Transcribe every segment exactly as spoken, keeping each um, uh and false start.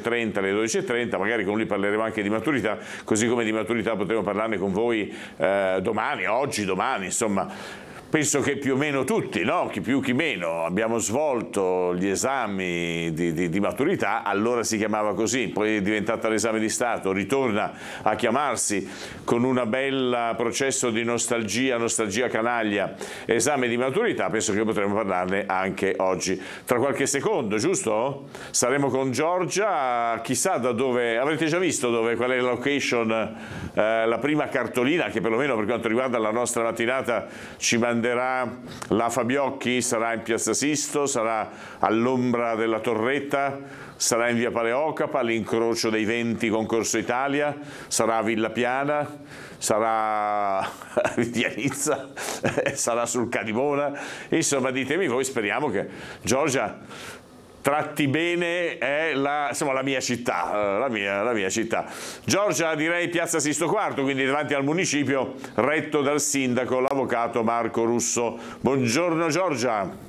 trenta alle dodici e trenta, magari con lui parleremo anche di maturità, così come di maturità potremo parlarne con voi eh, domani, oggi, domani, insomma. Penso che più o meno tutti, no? Chi più chi meno, abbiamo svolto gli esami di, di, di maturità, allora si chiamava così, poi è diventata l'esame di Stato, ritorna a chiamarsi con un bel processo di nostalgia, nostalgia canaglia, esame di maturità. Penso che potremo parlarne anche oggi. Tra qualche secondo, giusto? Saremo con Giorgia, chissà da dove, avrete già visto dove, qual è la location, eh, la prima cartolina che perlomeno per quanto riguarda la nostra mattinata ci manderà la Fabiocchi, sarà in Piazza Sisto, sarà all'ombra della Torretta, sarà in via Paleocapa, all'incrocio dei venti con Corso Italia, sarà a Villa Piana, sarà a via Nizza, sarà sul Cadimona, insomma ditemi voi, speriamo che Giorgia tratti bene è la, insomma, la mia città, la mia, la mia città. Giorgia, direi Piazza Sisto Quarto, quindi davanti al municipio, retto dal sindaco, l'avvocato Marco Russo. Buongiorno Giorgia.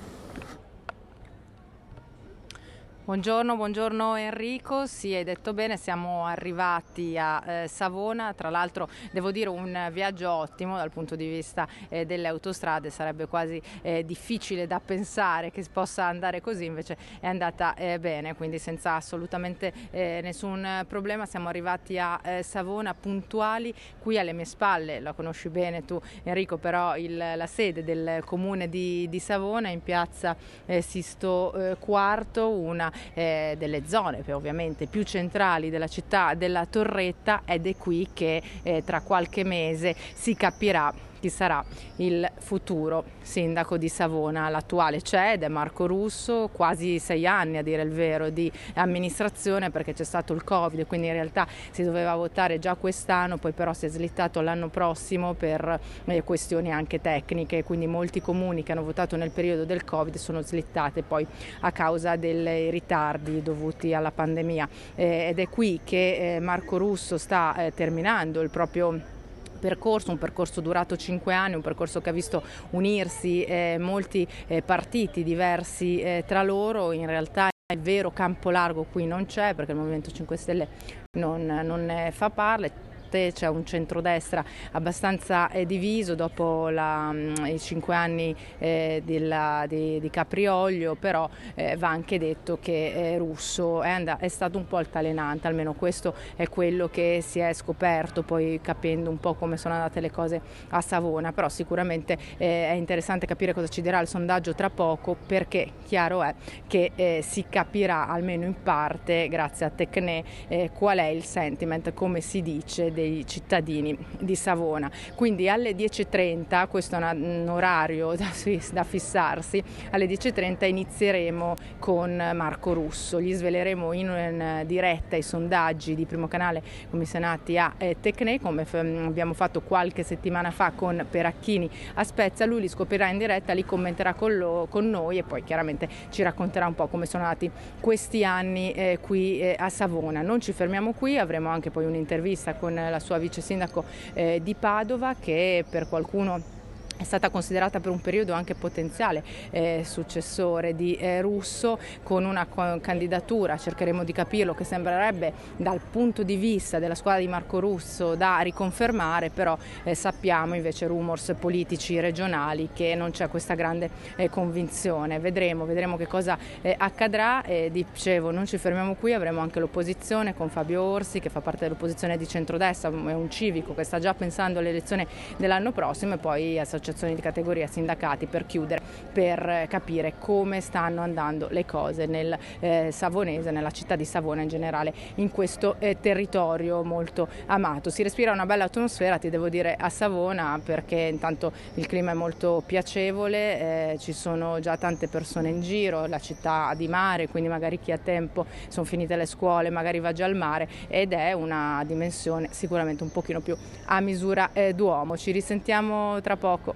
Buongiorno, buongiorno Enrico, sì, hai detto bene, siamo arrivati a eh, Savona, tra l'altro devo dire un viaggio ottimo dal punto di vista eh, delle autostrade, sarebbe quasi eh, difficile da pensare che possa andare così, invece è andata eh, bene, quindi senza assolutamente eh, nessun problema siamo arrivati a eh, Savona puntuali. Qui alle mie spalle, la conosci bene tu Enrico, però il, la sede del comune di, di Savona, in piazza eh, Sisto eh, Quarto, una Eh, delle zone ovviamente più centrali della città della Torretta, ed è qui che eh, tra qualche mese si capirà chi sarà il futuro sindaco di Savona. L'attuale c'è ed è Marco Russo, quasi sei anni a dire il vero di amministrazione, perché c'è stato il Covid, quindi in realtà si doveva votare già quest'anno, poi però si è slittato l'anno prossimo per eh, questioni anche tecniche, quindi molti comuni che hanno votato nel periodo del Covid sono slittate poi a causa dei ritardi dovuti alla pandemia, eh, ed è qui che eh, Marco Russo sta eh, terminando il proprio percorso, un percorso durato cinque anni, un percorso che ha visto unirsi eh, molti eh, partiti diversi eh, tra loro. In realtà il vero campo largo qui non c'è, perché il Movimento cinque Stelle non, non ne fa parte. C'è un centrodestra abbastanza eh, diviso dopo la, mh, i cinque anni eh, della, di, di Caprioglio, però eh, va anche detto che eh, Russo è, and- è stato un po' altalenante, almeno questo è quello che si è scoperto poi capendo un po' come sono andate le cose a Savona, però sicuramente eh, è interessante capire cosa ci dirà il sondaggio tra poco, perché chiaro è che eh, si capirà almeno in parte grazie a Tecne eh, qual è il sentiment, come si dice, dei cittadini di Savona. Quindi alle dieci e trenta, questo è un orario da, da fissarsi, alle dieci e trenta inizieremo con Marco Russo, gli sveleremo in, in diretta i sondaggi di Primo Canale commissionati a eh, Tecne, come f- abbiamo fatto qualche settimana fa con Peracchini a Spezia. Lui li scoprirà in diretta, li commenterà con, lo, con noi e poi chiaramente ci racconterà un po' come sono andati questi anni eh, qui eh, a Savona. Non ci fermiamo qui, avremo anche poi un'intervista con la sua vice sindaco eh, di Padova, che per qualcuno è stata considerata per un periodo anche potenziale eh, successore di eh, Russo, con una co- candidatura, cercheremo di capirlo, che sembrerebbe dal punto di vista della squadra di Marco Russo da riconfermare, però eh, sappiamo invece rumors politici regionali che non c'è questa grande eh, convinzione. Vedremo, vedremo che cosa eh, accadrà. Eh, dicevo, non ci fermiamo qui, avremo anche l'opposizione con Fabio Orsi, che fa parte dell'opposizione di centrodestra, è un civico che sta già pensando all'elezione dell'anno prossimo, e poi associazioni di categoria, sindacati, per chiudere, per capire come stanno andando le cose nel eh, Savonese, nella città di Savona in generale, in questo eh, territorio molto amato. Si respira una bella atmosfera, ti devo dire, a Savona, perché intanto il clima è molto piacevole, eh, ci sono già tante persone in giro, la città di mare, quindi magari chi ha tempo, sono finite le scuole, magari va già al mare, ed è una dimensione sicuramente un pochino più a misura eh, d'uomo. Ci risentiamo tra poco.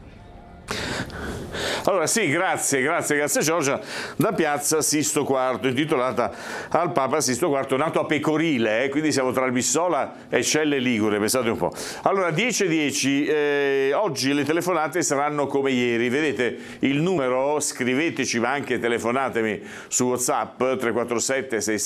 Allora sì, grazie, grazie, grazie Giorgia, da Piazza Sisto Quarto, intitolata al Papa Sisto Quarto, nato a Pecorile, eh, quindi siamo tra Albissola e Celle Ligure, pensate un po'. Allora, dieci e dieci, eh, oggi le telefonate saranno come ieri, vedete il numero, scriveteci ma anche telefonatemi su WhatsApp tre quattro sette sei